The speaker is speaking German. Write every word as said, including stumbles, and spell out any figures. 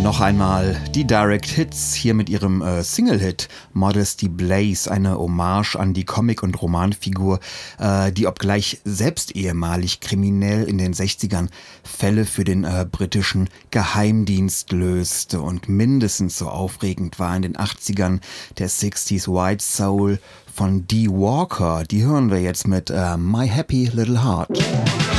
Noch einmal die Direct Hits, hier mit ihrem äh, Single-Hit Modesty Blaze, eine Hommage an die Comic- und Romanfigur, äh, die obgleich selbst ehemalig kriminell in den sechzigern Fälle für den äh, britischen Geheimdienst löste und mindestens so aufregend war in den achtzigern der sechziger White Soul von Dee Walker. Die hören wir jetzt mit äh, My Happy Little Heart.